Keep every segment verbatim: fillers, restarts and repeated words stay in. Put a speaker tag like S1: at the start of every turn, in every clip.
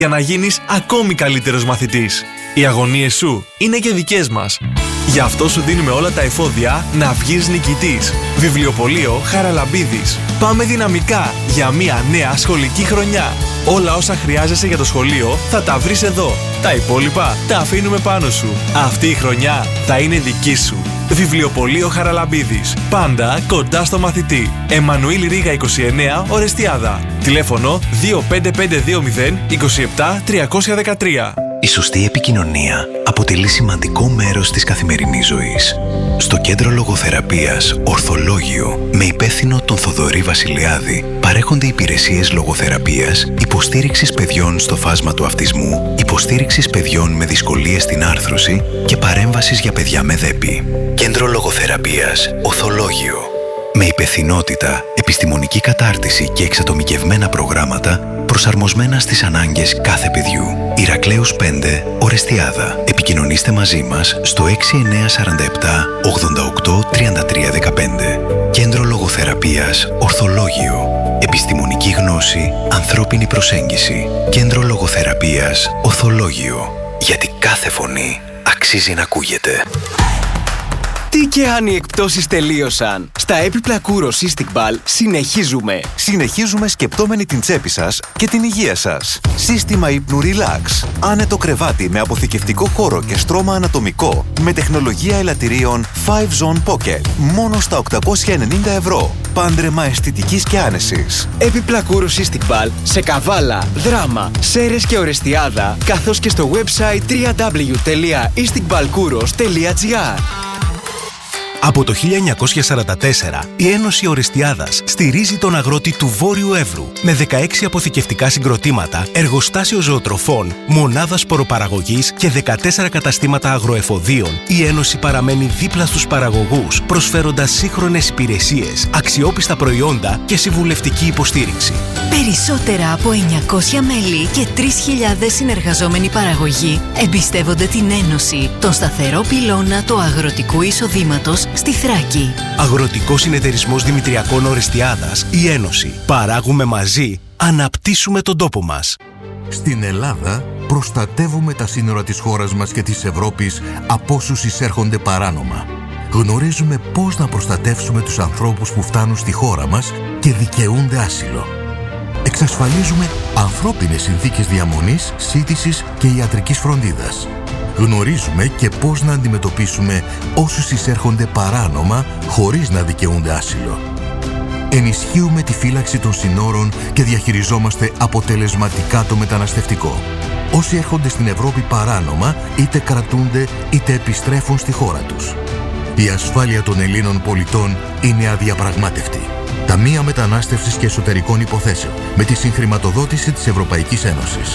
S1: για να γίνεις ακόμη καλύτερος μαθητής. Οι αγωνίες σου είναι και δικές μας. Γι' αυτό σου δίνουμε όλα τα εφόδια να βγεις νικητής. Βιβλιοπωλείο Χαραλαμπίδης. Πάμε δυναμικά για μια νέα σχολική χρονιά. Όλα όσα χρειάζεσαι για το σχολείο θα τα βρεις εδώ. Τα υπόλοιπα τα αφήνουμε πάνω σου. Αυτή η χρονιά θα είναι δική σου. Βιβλιοπωλείο Χαραλαμπίδης. Πάντα κοντά στο μαθητή. Εμμανουήλ Ρήγα είκοσι εννέα, Ορεστιάδα. Τηλέφωνο δύο πέντε πέντε δύο μηδέν είκοσι επτά τριακόσια δεκατρία.
S2: Η σωστή επικοινωνία αποτελεί σημαντικό μέρος της καθημερινής ζωής. Στο Κέντρο Λογοθεραπείας Ορθολόγιο, με υπεύθυνο τον Θοδωρή Βασιλιάδη, παρέχονται υπηρεσίες λογοθεραπείας, υποστήριξης παιδιών στο φάσμα του αυτισμού, υποστήριξης παιδιών με δυσκολίες στην άρθρωση και παρέμβασης για παιδιά με δέπη. Κέντρο Λογοθεραπείας Ορθολόγιο. Με υπευθυνότητα, επιστημονική κατάρτιση και εξατομικευμένα προγράμματα προσαρμοσμένα στις ανάγκες κάθε παιδιού. Ηρακλέους πέντε, Ορεστιάδα. Επικοινωνήστε μαζί μας στο έξι εννιά τέσσερα επτά ογδόντα οκτώ τριάντα τρία δεκαπέντε. Κέντρο Λογοθεραπείας Ορθολόγιο. Επιστημονική γνώση, ανθρώπινη προσέγγιση. Κέντρο Λογοθεραπείας Ορθολόγιο. Γιατί κάθε φωνή αξίζει να ακούγεται.
S3: Τι και αν οι εκπτώσεις τελείωσαν. Στα έπιπλα Kouros Istiqbal συνεχίζουμε.
S4: Συνεχίζουμε σκεπτόμενοι την τσέπη σας και την υγεία σας. Σύστημα ύπνου Relax. Άνετο κρεβάτι με αποθηκευτικό χώρο και στρώμα ανατομικό. Με τεχνολογία ελαττηρίων φάιβ Zone Pocket. Μόνο στα οκτακόσια ενενήντα ευρώ. Πάντρεμα αισθητικής και άνεσης.
S3: Έπιπλα Kouros Istiqbal σε Καβάλα, Δράμα, Σέρρες και Ορεστιάδα, καθώς και στο website double-u double-u double-u τελεία istiqbalkouros τελεία gr.
S5: Από το χίλια εννιακόσια σαράντα τέσσερα, η Ένωση Ορεστιάδας στηρίζει τον αγρότη του Βόρειου Εύρου με δεκαέξι αποθηκευτικά συγκροτήματα, εργοστάσιο ζωοτροφών, μονάδα σποροπαραγωγής και δεκατέσσερα καταστήματα αγροεφοδίων. Η Ένωση παραμένει δίπλα στους παραγωγούς, προσφέροντας σύγχρονες υπηρεσίες, αξιόπιστα προϊόντα και συμβουλευτική υποστήριξη.
S6: Περισσότερα από εννιακόσια μέλη και τρεις χιλιάδες συνεργαζόμενοι παραγωγοί εμπιστεύονται την Ένωση, τον σταθερό πυλώνα του αγροτικού εισοδήματος στη Θράκη.
S5: Αγροτικός Συνεταιρισμός Δημητριακών Ορεστιάδας, η Ένωση. Παράγουμε μαζί, αναπτύσσουμε τον τόπο μας.
S7: Στην Ελλάδα προστατεύουμε τα σύνορα της χώρας μας και της Ευρώπης από όσους εισέρχονται παράνομα. Γνωρίζουμε πώς να προστατεύσουμε τους ανθρώπους που φτάνουν στη χώρα μας και δικαιούνται άσυλο. Εξασφαλίζουμε ανθρώπινες συνθήκες διαμονής, σύντησης και ιατρικής φροντίδας. Γνωρίζουμε και πώς να αντιμετωπίσουμε όσους εισέρχονται παράνομα χωρίς να δικαιούνται άσυλο. Ενισχύουμε τη φύλαξη των συνόρων και διαχειριζόμαστε αποτελεσματικά το μεταναστευτικό. Όσοι έρχονται στην Ευρώπη παράνομα είτε κρατούνται είτε επιστρέφουν στη χώρα τους. Η ασφάλεια των Ελλήνων πολιτών είναι αδιαπραγμάτευτη. Ταμεία Μετανάστευσης και Εσωτερικών Υποθέσεων με τη συγχρηματοδότηση της Ευρωπαϊκής Ένωσης.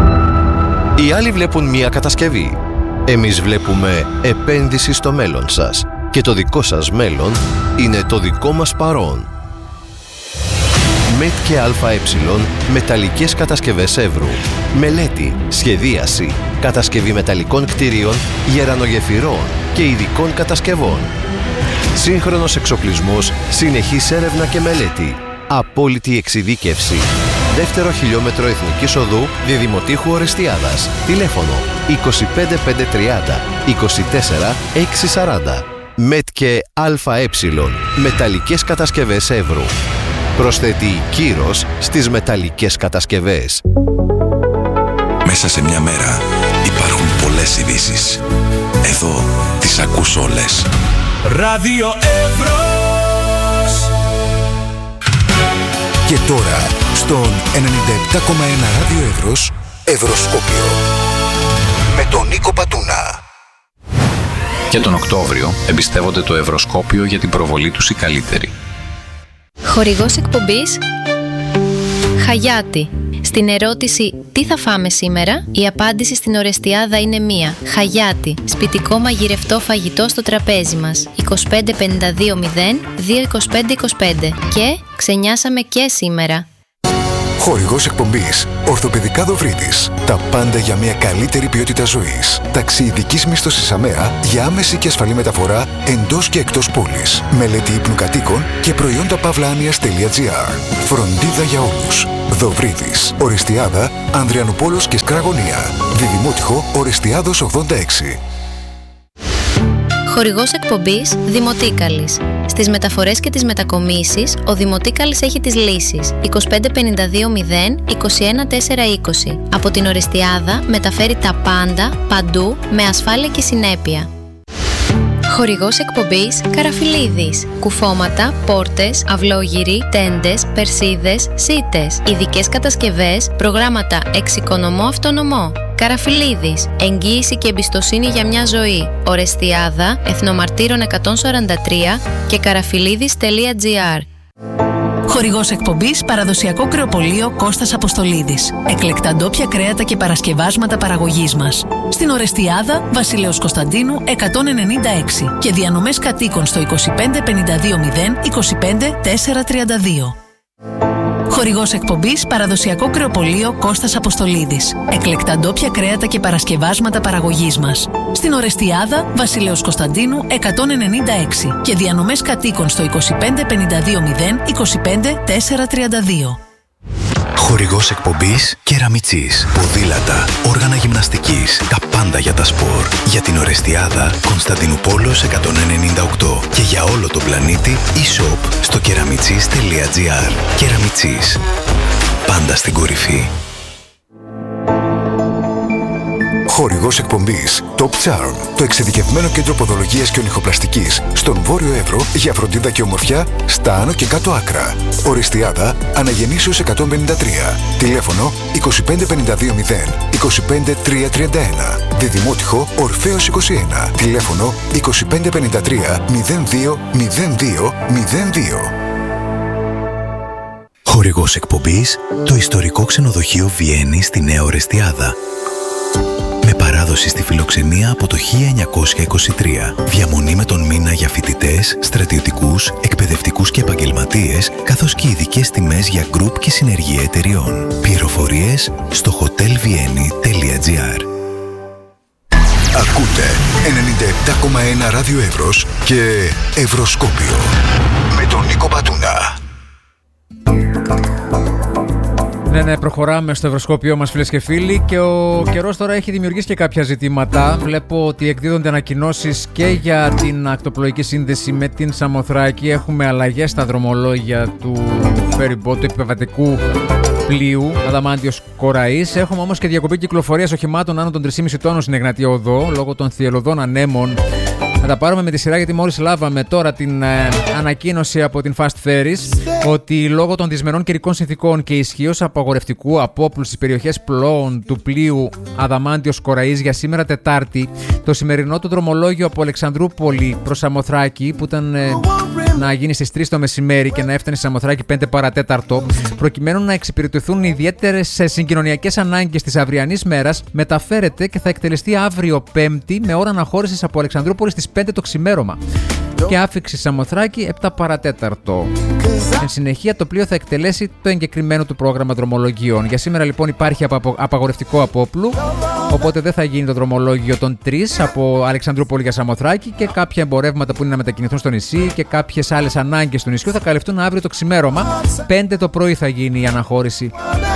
S8: Οι άλλοι βλέπουν μία κατασκευή. Εμείς βλέπουμε επένδυση στο μέλλον σας. Και το δικό σας μέλλον είναι το δικό μας παρόν. ΜΕΤ και ΑΕ μεταλλικές κατασκευές Εύρου. Μελέτη, σχεδίαση, κατασκευή μεταλλικών κτίριων, γερανογεφυρών και ειδικών κατασκευών. Σύγχρονος εξοπλισμός, συνεχής έρευνα και μελέτη. Απόλυτη εξειδίκευση. Δεύτερο χιλιόμετρο Εθνικής Οδού Διδημοτήχου Ορεστιάδας. Τηλέφωνο είκοσι πέντε πεντακόσια τριάντα είκοσι τέσσερα εξακόσια σαράντα. ΜΕΤ και ΑΕ μεταλλικές κατασκευές Εύρου. Προσθέτει κύρος στις μεταλλικές κατασκευές.
S2: Μέσα σε μια μέρα υπάρχουν πολλές ειδήσεις. Εδώ τις ακούς όλες.
S9: Ράδιο Εύρος.
S10: Και τώρα στον ενενήντα επτά κόμμα ένα Ράδιο Εύρος, Ευρωσκόπιο. Με τον Νίκο Πατούνα.
S11: Και τον Οκτώβριο εμπιστεύονται το Ευρωσκόπιο για την προβολή τους οι καλύτεροι.
S12: Χορηγός εκπομπής Χαγιάτι. Στην ερώτηση «Τι θα φάμε σήμερα?» η απάντηση στην Ορεστιάδα είναι μία. Χαγιάτι. Σπιτικό μαγειρευτό φαγητό στο τραπέζι μας. είκοσι πέντε πενήντα δύο μηδέν δύο είκοσι πέντε είκοσι πέντε. Και ξενιάσαμε και σήμερα.
S10: Χορηγός εκπομπής Ορθοπαιδικά Δοβρίδης. Τα πάντα για μια καλύτερη ποιότητα ζωής. Ταξί ειδικής μίσθωσης ΑΜΕΑ για άμεση και ασφαλή μεταφορά εντός και εκτός πόλης. Μελέτη ύπνου κατοίκων και προϊόντα παύλα-άνοιας τελεία τζι άρ. Φροντίδα για όλους. Δοβρίδης. Ορεστιάδα, Ανδριανούπολος και Σκραγωνία. Διδημότυχο, Ορεστιάδος ογδόντα έξι.
S12: Χορηγός εκπομπής Δημοτίκαλης. Στις μεταφορές και τις μετακομίσεις, ο Δημοτίκαλης έχει τις λύσεις είκοσι πέντε πενήντα δύο μηδέν είκοσι ένα τέσσερα είκοσι. Από την Ορεστιάδα μεταφέρει τα πάντα, παντού, με ασφάλεια και συνέπεια. Χορηγός εκπομπής Καραφιλίδης. Κουφώματα, πόρτες, αυλόγυροι, τέντες, περσίδες, σίτες. Ειδικές κατασκευές, προγράμματα εξοικονομώ αυτονομώ. Καραφιλίδης. Εγγύηση και εμπιστοσύνη για μια ζωή. Ορεστιάδα, Εθνομαρτύρων εκατόν σαράντα τρία και καραφιλίδης τελεία τζι άρ.
S13: Χορηγός εκπομπής Παραδοσιακό Κρεοπωλείο Κώστας Αποστολίδης. Εκλεκτά ντόπια κρέατα και παρασκευάσματα παραγωγής μας. Στην Ορεστιάδα, Βασιλέως Κωνσταντίνου εκατόν ενενήντα έξι και διανομές κατοίκων στο είκοσι πέντε πενήντα δύο μηδέν είκοσι πέντε τέσσερα τριάντα δύο. Χορηγός εκπομπής Παραδοσιακό Κρεοπωλείο Κώστας Αποστολίδης. Εκλεκτά ντόπια κρέατα και παρασκευάσματα παραγωγής μας. Στην Ορεστιάδα, Βασιλέως Κωνσταντίνου εκατόν ενενήντα έξι και διανομές κατοίκων στο είκοσι πέντε πενήντα δύο μηδέν είκοσι πέντε τέσσερα τριάντα δύο.
S2: Χορηγός εκπομπής Κεραμιτσής. Ποδήλατα, όργανα γυμναστικής, τα πάντα για τα σπορ. Για την Ορεστιάδα, Κωνσταντινούπολος εκατόν ενενήντα οκτώ. Και για όλο τον πλανήτη, e-shop στο κεραμιτσής τελεία τζι άρ. Κεραμιτσής. Πάντα στην κορυφή.
S10: Χορηγός εκπομπής Top Charm, το εξειδικευμένο κέντρο ποδολογίας και ονυχοπλαστικής στον Βόρειο Εύρο για φροντίδα και ομορφιά στα άνω και κάτω άκρα. Ορεστιάδα, Αναγεννήσεως εκατόν πενήντα τρία. Τηλέφωνο είκοσι πέντε πενήντα δύο μηδέν είκοσι πέντε τρία τριάντα ένα. Διδημότυχο Ορφέως είκοσι ένα. Τηλέφωνο είκοσι πέντε πενήντα τρία μηδέν δύο μηδέν δύο μηδέν δύο.
S2: Χορηγός εκπομπής το ιστορικό ξενοδοχείο Βιέννη στη Νέα Ορεστιάδα. Με παράδοση στη φιλοξενία από το χίλια εννιακόσια είκοσι τρία. Διαμονή με τον μήνα για φοιτητές, στρατιωτικούς, εκπαιδευτικούς και επαγγελματίες, καθώς και ειδικές τιμές για γκρουπ και συνεργεία εταιριών. Πληροφορίες στο χοτέλ βιέννη τελεία τζι άρ.
S10: Ακούτε ενενήντα επτά κόμμα ένα Ράδιο Εύρος και Ευρωσκόπιο με τον Νίκο Πατούνα.
S14: Ναι, ναι, προχωράμε στο Ευρωσκόπιό μας, φίλες και φίλοι, και ο καιρός τώρα έχει δημιουργήσει και κάποια ζητήματα. Βλέπω ότι εκδίδονται ανακοινώσεις και για την ακτοπλοϊκή σύνδεση με την Σαμοθράκη. Έχουμε αλλαγές στα δρομολόγια του ferryboat, του επιβατικού πλοίου Αδαμάντιος Κοραής. Έχουμε όμως και διακοπή κυκλοφορίας οχημάτων άνω των τρία κόμμα πέντε τόνων στην Εγνατία Οδό λόγω των θυελλωδών ανέμων. Θα τα πάρουμε με τη σειρά, γιατί μόλις λάβαμε τώρα την ε, ανακοίνωση από την Fast Ferries ότι λόγω των δυσμενών καιρικών συνθήκων και ισχύως απαγορευτικού απόπλου στις περιοχές πλώων του πλοίου Αδαμάντιος Κοραής για σήμερα Τετάρτη, το σημερινό του δρομολόγιο από Αλεξανδρούπολη προς Σαμοθράκη, που ήταν ε, να γίνει στις τρεις το μεσημέρι και να έφτανε στη Σαμοθράκη πέντε παρατέταρτο, προκειμένου να εξυπηρετηθούν ιδιαίτερες συγκοινωνιακές ανάγκες της αυριανής μέρας, μεταφέρεται και θα εκτελεστεί αύριο Πέμπτη με ώρα αναχώρησης από Αλεξανδρούπολη στις πέντε το ξημέρωμα και άφηξη Σαμοθράκη επτά παρατέταρτο. Εν συνεχεία, το πλοίο θα εκτελέσει το εγκεκριμένο του πρόγραμμα δρομολογίων. Για σήμερα λοιπόν υπάρχει απαγορευτικό απόπλου, οπότε δεν θα γίνει το δρομολόγιο των τρεις από Αλεξανδρούπολη για Σαμοθράκη, και κάποια εμπορεύματα που είναι να μετακινηθούν στο νησί και κάποιες άλλες ανάγκες του νησιού θα καλυφθούν αύριο το ξημέρωμα. πέντε το πρωί θα γίνει η αναχώρηση,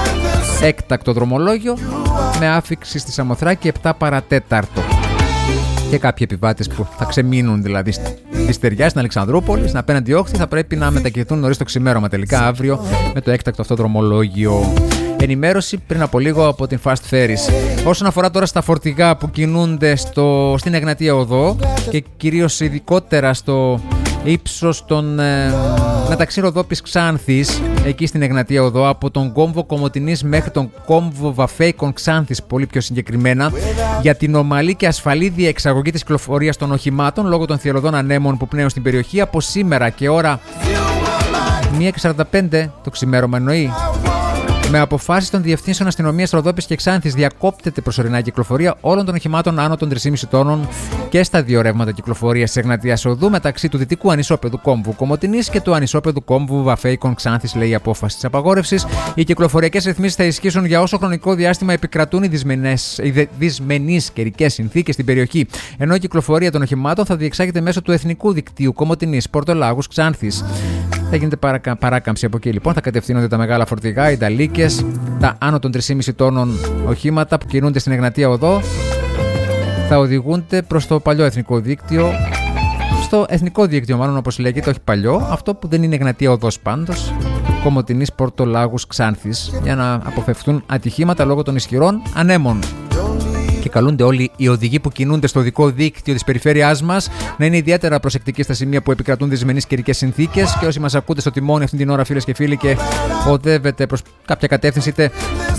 S14: έκτακτο δρομολόγιο με άφηξη στη Σαμοθράκη επτά παρατέταρτο. Και κάποιοι επιβάτες που θα ξεμείνουν δηλαδή στη στεριά στην Αλεξανδρούπολη, στην απέναντι όχθη, θα πρέπει να μετακινηθούν νωρίς το ξημέρωμα τελικά αύριο με το έκτακτο αυτό δρομολόγιο. Ενημέρωση πριν από λίγο από την Fast Ferries. Όσον αφορά τώρα στα φορτηγά που κινούνται στο, στην Εγνατία Οδό και κυρίως ειδικότερα στο ύψος των ε, μεταξύ Ροδόπης Ξάνθης, εκεί στην Εγνατία Οδό, από τον κόμβο Κομοτηνής μέχρι τον κόμβο Βαφέικον Ξάνθης, πολύ πιο συγκεκριμένα, για την ομαλή και ασφαλή διεξαγωγή της κυκλοφορίας των οχημάτων λόγω των θυελλωδών ανέμων που πνέουν στην περιοχή, από σήμερα και ώρα μία και σαράντα πέντε το ξημέρωμα εννοεί. Με αποφάσεις των Διευθύνσεων Αστυνομίας Ροδόπης και Ξάνθης διακόπτεται προσωρινά η κυκλοφορία όλων των οχημάτων άνω των τρία κόμμα πέντε τόνων και στα δύο ρεύματα κυκλοφορίας της Εγνατίας Οδού μεταξύ του δυτικού ανισόπεδου κόμβου Κομοτηνής και του ανισόπεδου κόμβου Βαφέικων Ξάνθης, λέει η απόφαση της απαγόρευσης. Οι κυκλοφοριακές ρυθμίσεις θα ισχύσουν για όσο χρονικό διάστημα επικρατούν οι, οι δυσμενείς καιρικές συνθήκες στην περιοχή, ενώ η κυκλοφορία των οχημάτων θα διεξάγεται μέσω του εθνικού δικτύου Κομοτηνής, Πορτολάγους, Ξάνθης. Θα γίνεται παρακα... παράκαμψη από εκεί λοιπόν. Θα κατευθύνονται τα μεγάλα φορτηγά, οι νταλίκες, τα άνω των τρία κόμμα πέντε τόνων οχήματα που κινούνται στην Εγνατία Οδό. Θα οδηγούνται προς το παλιό εθνικό δίκτυο. Στο εθνικό δίκτυο, μάλλον όπως λέγεται, όχι παλιό, αυτό που δεν είναι Εγνατία Οδός πάντως. Κομοτηνής, Πορτολάγους, Ξάνθης, για να αποφευθούν ατυχήματα λόγω των ισχυρών ανέμων. Και καλούνται όλοι οι οδηγοί που κινούνται στο οδικό δίκτυο της περιφέρειάς μας να είναι ιδιαίτερα προσεκτικοί στα σημεία που επικρατούν δυσμενείς καιρικές συνθήκες. Και όσοι μας ακούτε στο τιμόνι αυτή την ώρα, φίλες και φίλοι, και οδεύετε προς κάποια κατεύθυνση, είτε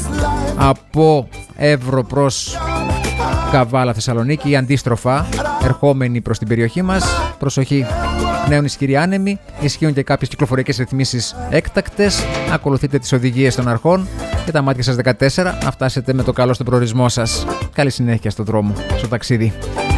S14: από Εύρο προς Καβάλα, Θεσσαλονίκη ή αντίστροφα, ερχόμενοι προς την περιοχή μας, προσοχή. Νέων ισχυροί άνεμοι, ισχύουν και κάποιες κυκλοφοριακές ρυθμίσεις έκτακτες. Ακολουθείτε τις οδηγίες των αρχών και τα μάτια σας δεκατέσσερα να φτάσετε με το καλό στον προορισμό σας. Καλή συνέχεια στον δρόμο, στο ταξίδι.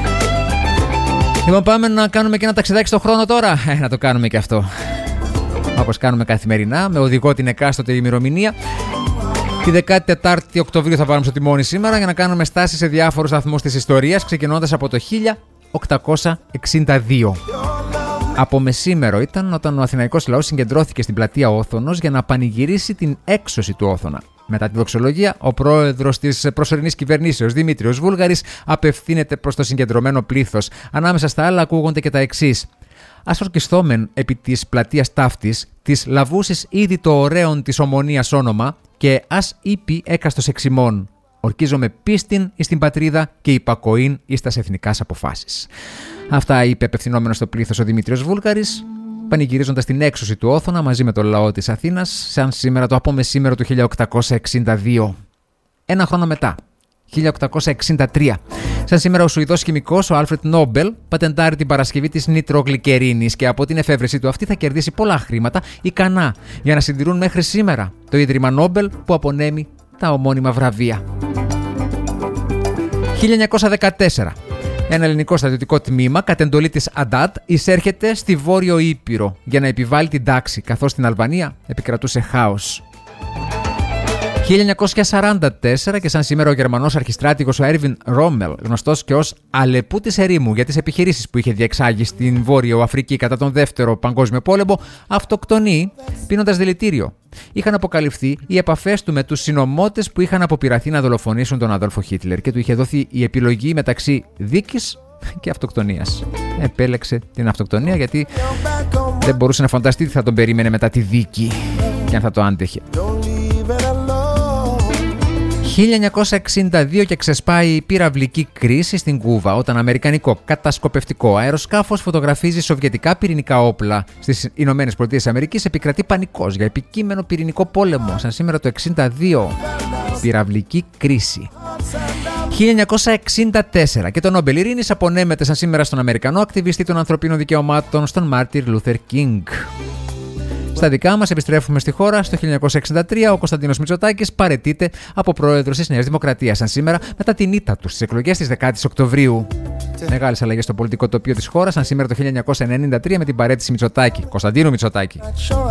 S14: Λοιπόν, πάμε να κάνουμε και ένα ταξιδάκι στον χρόνο τώρα. Ε, να το κάνουμε και αυτό. Όπως κάνουμε καθημερινά, με οδηγό την εκάστοτε ημερομηνία. Τη δεκατετάρτη Οκτωβρίου θα πάρουμε στο τιμόνι σήμερα για να κάνουμε στάση σε διάφορους σταθμούς της ιστορίας, ξεκινώντας από το χίλια οκτακόσια εξήντα δύο. Από μεσήμερο ήταν όταν ο αθηναϊκός λαός συγκεντρώθηκε στην πλατεία Όθωνος για να πανηγυρίσει την έξωση του Όθωνα. Μετά τη δοξολογία, ο πρόεδρος της προσωρινής κυβερνήσεως, Δημήτριος Βούλγαρης, απευθύνεται προς το συγκεντρωμένο πλήθος. Ανάμεσα στα άλλα ακούγονται και τα εξής. Ας ορκιστόμεν επί της πλατείας ταύτης, της λαβούσης ήδη το ωραίον της ομονίας όνομα, και ας είπε έκαστος εξημών. Ορκίζομαι πίστην εις την πατρίδα και υπακοήν εις τας εθνικάς αποφάσεις. Αυτά είπε απευθυνόμενος στο πλήθος ο Δημήτριος Βούλγαρης, πανηγυρίζοντας την έξωση του Όθωνα μαζί με τον λαό της Αθήνας, σαν σήμερα το απομεσήμερο του χίλια οκτακόσια εξήντα δύο. Ένα χρόνο μετά, χίλια οκτακόσια εξήντα τρία. Σαν σήμερα ο Σουηδός χημικός, ο Άλφρετ Νόμπελ, πατεντάρει την παρασκευή της νητρογλυκερίνης και από την εφεύρεσή του αυτή θα κερδίσει πολλά χρήματα ικανά για να συντηρούν μέχρι σήμερα το Ίδρυμα Νόμπελ που απονέμει τα ομώνυμα βραβεία. χίλια εννιακόσια δεκατέσσερα. Ένα ελληνικό στρατιωτικό τμήμα, κατ' εντολή της Αντάτ, εισέρχεται στη Βόρειο Ήπειρο για να επιβάλλει την τάξη, καθώς στην Αλβανία επικρατούσε χάος. χίλια εννιακόσια σαράντα τέσσερα και σαν σήμερα ο Γερμανός αρχιστράτηγος ο Έρβιν Ρόμελ, γνωστός και ως Αλεπού της ερήμου για τις επιχειρήσεις που είχε διεξάγει στην Βόρειο Αφρική κατά τον Δεύτερο Παγκόσμιο Πόλεμο, αυτοκτονεί πίνοντας δηλητήριο. Είχαν αποκαλυφθεί οι επαφές του με τους συνωμότες που είχαν αποπειραθεί να δολοφονήσουν τον Αδόλφο Χίτλερ και του είχε δοθεί η επιλογή μεταξύ δίκης και αυτοκτονίας. Επέλεξε την αυτοκτονία γιατί δεν μπορούσε να φανταστεί τι θα τον περίμενε μετά τη δίκη και αν θα το άντεχε. χίλια εννιακόσια εξήντα δύο και ξεσπάει η πυραυλική κρίση στην Κούβα όταν αμερικανικό κατασκοπευτικό αεροσκάφος φωτογραφίζει σοβιετικά πυρηνικά όπλα στις Ηνωμένες Πολιτείες Αμερικής. Επικρατεί πανικός για επικείμενο πυρηνικό πόλεμο. Σαν σήμερα το εξήντα δύο, πυραυλική κρίση. χίλια εννιακόσια εξήντα τέσσερα και το Νόμπελ Ειρήνης απονέμεται σαν σήμερα στον Αμερικανό ακτιβιστή των ανθρωπίνων δικαιωμάτων, στον Μάρτιν Λούθερ Κίνγκ. Στα δικά μας επιστρέφουμε στη χώρα. Στο χίλια εννιακόσια εξήντα τρία ο Κωνσταντίνος Μητσοτάκης παραιτείται από πρόεδρος της Νέας Δημοκρατίας. Σαν σήμερα μετά την ήττα του στις εκλογές της δεκάτης Οκτωβρίου. Μεγάλες αλλαγές στο πολιτικό τοπίο της χώρας. Σαν σήμερα το χίλια εννιακόσια ενενήντα τρία με την παραίτηση Μητσοτάκη, Κωνσταντίνου Μητσοτάκη.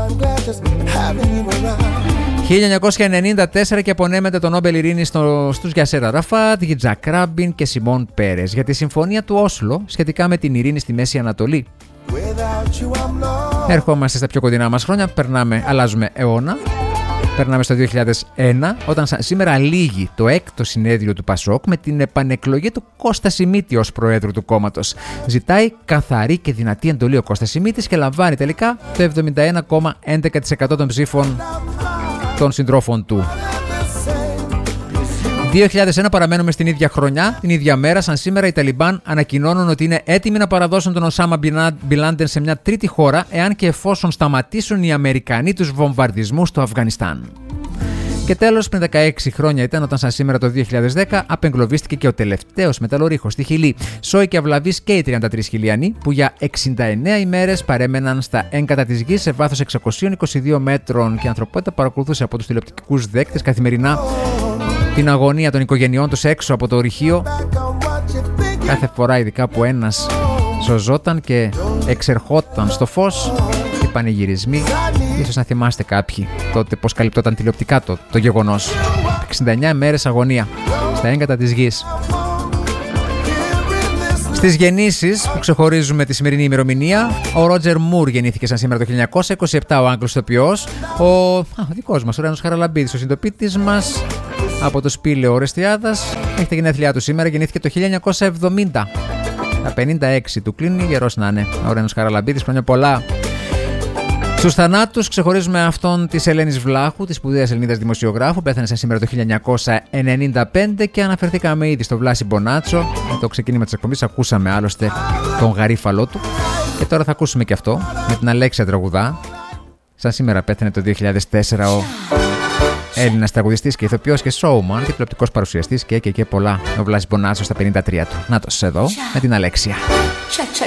S14: χίλια εννιακόσια ενενήντα τέσσερα και απονέμεται το Νόμπελ Ειρήνης στο, στους Γιασέρ Αραφάτ, Γιτζάκ Ράμπιν και Σιμών Πέρες για τη συμφωνία του Όσλο σχετικά με την ειρήνη στη Μέση Ανατολή. Ερχόμαστε στα πιο κοντινά μας χρόνια, περνάμε, αλλάζουμε αιώνα. Περνάμε στο δύο χιλιάδες ένα, όταν σήμερα λήγει το έκτο συνέδριο του Πασόκ με την επανεκλογή του Κώστα Σιμίτη ως προέδρου του κόμματος. Ζητάει καθαρή και δυνατή εντολή ο Κώστας Σιμίτης και λαμβάνει τελικά το εβδομήντα ένα κόμμα έντεκα τοις εκατό των ψήφων των συντρόφων του. δύο χιλιάδες ένα παραμένουμε στην ίδια χρονιά, την ίδια μέρα, σαν σήμερα οι Ταλιμπάν ανακοινώνουν ότι είναι έτοιμοι να παραδώσουν τον Οσάμα Μπιν Λάντεν σε μια τρίτη χώρα, εάν και εφόσον σταματήσουν οι Αμερικανοί τους βομβαρδισμούς στο Αφγανιστάν. Και τέλος, πριν δεκαέξι χρόνια ήταν όταν σαν σήμερα το δύο χιλιάδες δέκα απεγκλωβίστηκε και ο τελευταίος μεταλλορύχος στη Χιλή. Σόι και αυλαβείς και οι τριάντα τρεις Χιλιανοί που για εξήντα εννέα ημέρες παρέμεναν στα έγκατα της γης σε βάθος εξακόσια είκοσι δύο μέτρων και η ανθρωπότητα παρακολουθούσε από τους τηλεοπτικούς δέκτες καθημερινά την αγωνία των οικογενειών τους έξω από το ορυχείο. Κάθε φορά ειδικά που ένας σωζόταν και εξερχόταν στο φως, οι πανηγυρισμοί, ίσως να θυμάστε κάποιοι τότε πως καλυπτόταν τηλεοπτικά το, το γεγονός. εξήντα εννέα μέρες αγωνία στα έγκατα της γης. Στις γεννήσεις που ξεχωρίζουμε τη σημερινή ημερομηνία, ο Ρότζερ Μουρ γεννήθηκε σαν σήμερα το χίλια εννιακόσια είκοσι επτά, ο Άγγλος ηθοποιός, ο, α, ο δικός μας, ο Ρένος Χαραλαμπίδης, ο συντοπίτης μας από το Σπήλαιο Ορεστιάδας, έχει τα γενέθλιά του σήμερα, γεννήθηκε το χίλια εννιακόσια εβδομήντα. Τα πενήντα έξι του κλείνει, γερός να είναι ο Ρένος Χαραλαμπίδης, χρόνια πολλά. Στους θανάτους ξεχωρίζουμε αυτόν της Ελένης Βλάχου, της σπουδαίας Ελληνίδας δημοσιογράφου, πέθανε σαν σήμερα το χίλια εννιακόσια ενενήντα πέντε και αναφερθήκαμε ήδη στο Βλάση Μπονάτσο. Με το ξεκίνημα της εκπομπής ακούσαμε άλλωστε τον γαρίφαλό του. Και τώρα θα ακούσουμε και αυτό με την Αλέξια Τραγουδά. Σαν σήμερα πέθανε το δύο χιλιάδες τέσσερα ο Έλληνας τραγουδιστής και ηθοποιός και showman και τηλεοπτικός παρουσιαστής και, και, και πολλά. Ο Βλάσης Μπονάτσος στα πενήντα τρία του. Νάτος εδώ με την Αλέξια.
S15: Cha cha